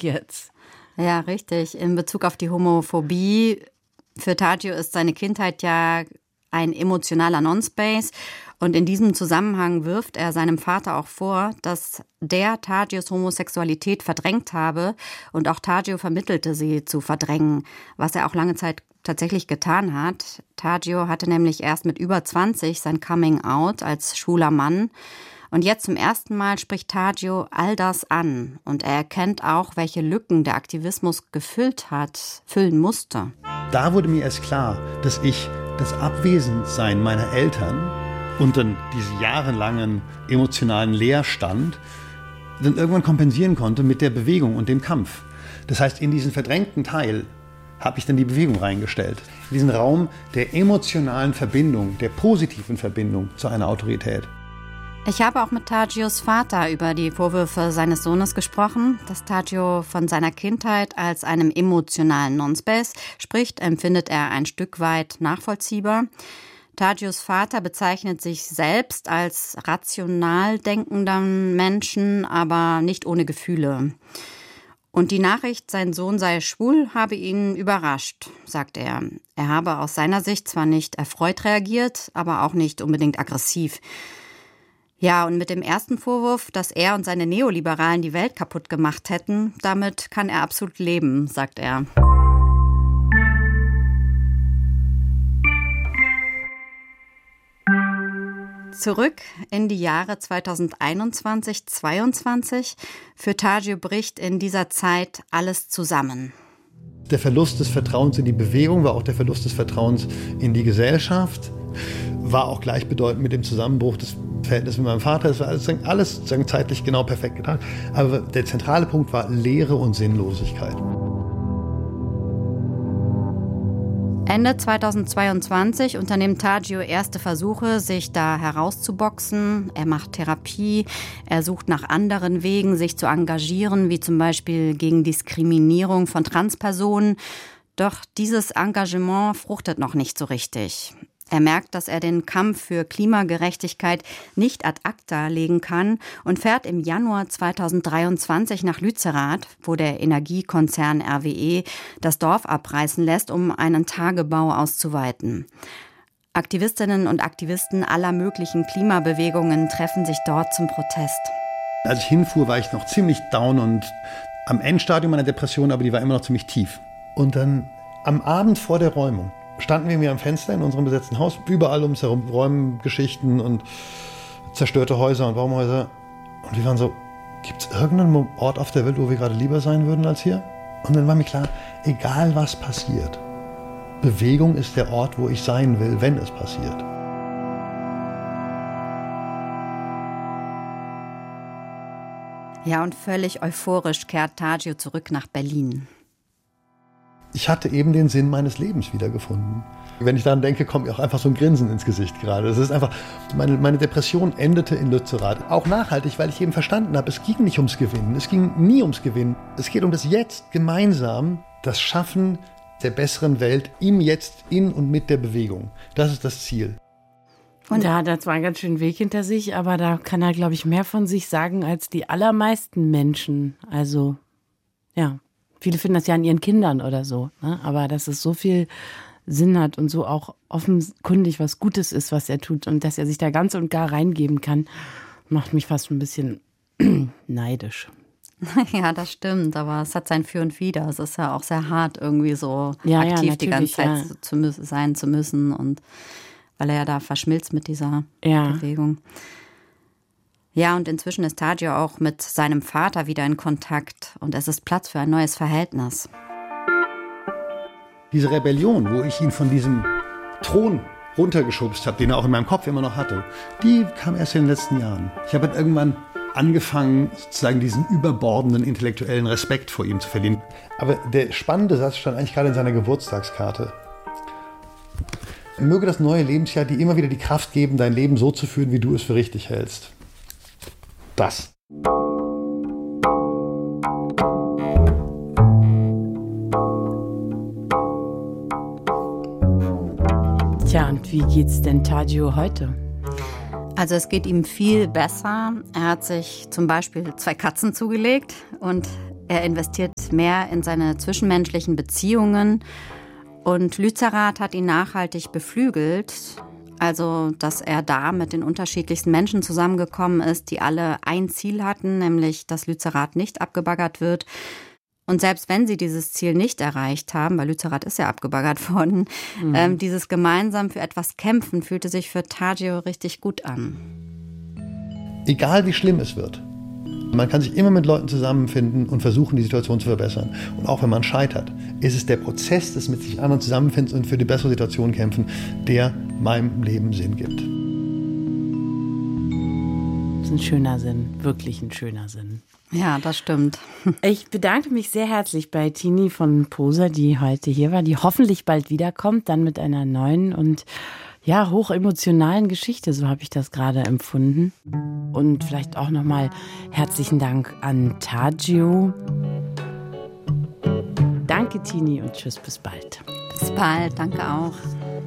jetzt. Ja, richtig. In Bezug auf die Homophobie, für Tadzio ist seine Kindheit ja ein emotionaler Non-Space. Und in diesem Zusammenhang wirft er seinem Vater auch vor, dass der Tadzios Homosexualität verdrängt habe und auch Tadzio vermittelte sie zu verdrängen, was er auch lange Zeit tatsächlich getan hat. Tadzio hatte nämlich erst mit über 20 sein Coming-out als schwuler Mann. Und jetzt zum ersten Mal spricht Tadzio all das an. Und er erkennt auch, welche Lücken der Aktivismus füllen musste. Da wurde mir erst klar, dass ich das Abwesendsein meiner Eltern und dann diesen jahrelangen emotionalen Leerstand dann irgendwann kompensieren konnte mit der Bewegung und dem Kampf. Das heißt, in diesen verdrängten Teil habe ich dann die Bewegung reingestellt. In diesen Raum der emotionalen Verbindung, der positiven Verbindung zu einer Autorität. Ich habe auch mit Tadzios Vater über die Vorwürfe seines Sohnes gesprochen. Dass Tadzio von seiner Kindheit als einem emotionalen Non-Space spricht, empfindet er ein Stück weit nachvollziehbar. Tadzios Vater bezeichnet sich selbst als rational denkenden Menschen, aber nicht ohne Gefühle. Und die Nachricht, sein Sohn sei schwul, habe ihn überrascht, sagt er. Er habe aus seiner Sicht zwar nicht erfreut reagiert, aber auch nicht unbedingt aggressiv. Ja, und mit dem ersten Vorwurf, dass er und seine Neoliberalen die Welt kaputt gemacht hätten, damit kann er absolut leben, sagt er. Zurück in die Jahre 2021, 2022. Für Tadzio bricht in dieser Zeit alles zusammen. Der Verlust des Vertrauens in die Bewegung war auch der Verlust des Vertrauens in die Gesellschaft. War auch gleichbedeutend mit dem Zusammenbruch des Verhältnisses mit meinem Vater. Es war alles zeitlich genau perfekt getan. Aber der zentrale Punkt war Leere und Sinnlosigkeit. Ende 2022 unternimmt Tadzio erste Versuche, sich da herauszuboxen. Er macht Therapie, er sucht nach anderen Wegen, sich zu engagieren, wie zum Beispiel gegen Diskriminierung von Transpersonen. Doch dieses Engagement fruchtet noch nicht so richtig. Er merkt, dass er den Kampf für Klimagerechtigkeit nicht ad acta legen kann und fährt im Januar 2023 nach Lützerath, wo der Energiekonzern RWE das Dorf abreißen lässt, um einen Tagebau auszuweiten. Aktivistinnen und Aktivisten aller möglichen Klimabewegungen treffen sich dort zum Protest. Als ich hinfuhr, war ich noch ziemlich down und am Endstadium meiner Depression, aber die war immer noch ziemlich tief. Und dann am Abend vor der Räumung standen wir mir am Fenster in unserem besetzten Haus, überall um uns herum Räumgeschichten und zerstörte Häuser und Baumhäuser. Und wir waren so, gibt es irgendeinen Ort auf der Welt, wo wir gerade lieber sein würden als hier? Und dann war mir klar, egal was passiert, Bewegung ist der Ort, wo ich sein will, wenn es passiert. Ja, und völlig euphorisch kehrt Tadzio zurück nach Berlin. Ich hatte eben den Sinn meines Lebens wiedergefunden. Wenn ich daran denke, kommt mir auch einfach so ein Grinsen ins Gesicht gerade. Das ist einfach, meine Depression endete in Lützerath. Auch nachhaltig, weil ich eben verstanden habe, es ging nicht ums Gewinnen. Es ging nie ums Gewinnen. Es geht um das Jetzt, gemeinsam, das Schaffen der besseren Welt im Jetzt, in und mit der Bewegung. Das ist das Ziel. Und er hat zwar einen ganz schönen Weg hinter sich, aber da kann er, glaube ich, mehr von sich sagen als die allermeisten Menschen. Also, ja. Viele finden das ja an ihren Kindern oder so, ne? Aber dass es so viel Sinn hat und so auch offenkundig was Gutes ist, was er tut und dass er sich da ganz und gar reingeben kann, macht mich fast ein bisschen neidisch. Ja, das stimmt, aber es hat sein Für und Wider. Es ist ja auch sehr hart, irgendwie so aktiv die ganze Zeit sein zu müssen und weil er ja da verschmilzt mit dieser Bewegung. Ja, und inzwischen ist Tadzio auch mit seinem Vater wieder in Kontakt und es ist Platz für ein neues Verhältnis. Diese Rebellion, wo ich ihn von diesem Thron runtergeschubst habe, den er auch in meinem Kopf immer noch hatte, die kam erst in den letzten Jahren. Ich habe irgendwann angefangen, sozusagen diesen überbordenden intellektuellen Respekt vor ihm zu verlieren. Aber der spannende Satz stand eigentlich gerade in seiner Geburtstagskarte. Möge das neue Lebensjahr dir immer wieder die Kraft geben, dein Leben so zu führen, wie du es für richtig hältst. Das. Tja, und wie geht's denn Tadzio heute? Also es geht ihm viel besser. Er hat sich zum Beispiel 2 Katzen zugelegt und er investiert mehr in seine zwischenmenschlichen Beziehungen. Und Lützerath hat ihn nachhaltig beflügelt. Also, dass er da mit den unterschiedlichsten Menschen zusammengekommen ist, die alle ein Ziel hatten, nämlich, dass Lützerath nicht abgebaggert wird. Und selbst wenn sie dieses Ziel nicht erreicht haben, weil Lützerath ist ja abgebaggert worden, dieses gemeinsam für etwas kämpfen fühlte sich für Tadzio richtig gut an. Egal wie schlimm es wird, man kann sich immer mit Leuten zusammenfinden und versuchen, die Situation zu verbessern. Und auch wenn man scheitert, ist es der Prozess des mit sich anderen Zusammenfindens und für die bessere Situation kämpfen, der meinem Leben Sinn gibt. Das ist ein schöner Sinn, wirklich ein schöner Sinn. Ja, das stimmt. Ich bedanke mich sehr herzlich bei Tini von Poser, die heute hier war, die hoffentlich bald wiederkommt, dann mit einer neuen und ja, hochemotionalen Geschichte, so habe ich das gerade empfunden. Und vielleicht auch nochmal herzlichen Dank an Tadzio. Danke, Tini, und tschüss, bis bald. Bis bald, danke auch.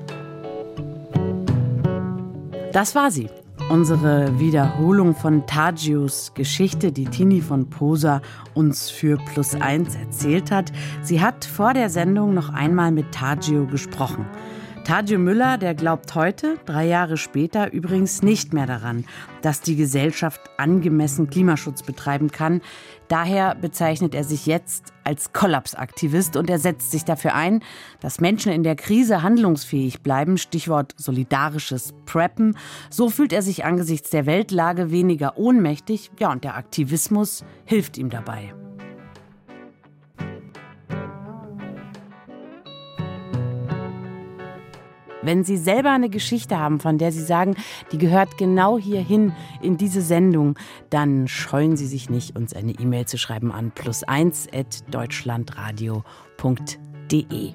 Das war sie. Unsere Wiederholung von Tadzios Geschichte, die Tini von Poser uns für +1 erzählt hat. Sie hat vor der Sendung noch einmal mit Tadzio gesprochen. Tadzio Müller, der glaubt heute, 3 Jahre später, übrigens nicht mehr daran, dass die Gesellschaft angemessen Klimaschutz betreiben kann. Daher bezeichnet er sich jetzt als Kollapsaktivist und er setzt sich dafür ein, dass Menschen in der Krise handlungsfähig bleiben. Stichwort solidarisches Preppen. So fühlt er sich angesichts der Weltlage weniger ohnmächtig. Ja, und der Aktivismus hilft ihm dabei. Wenn Sie selber eine Geschichte haben, von der Sie sagen, die gehört genau hierhin in diese Sendung, dann scheuen Sie sich nicht, uns eine E-Mail zu schreiben an +1@deutschlandradio.de.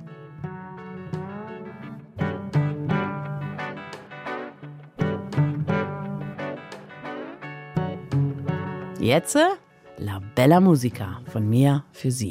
Jetzt La Bella Musica von mir für Sie.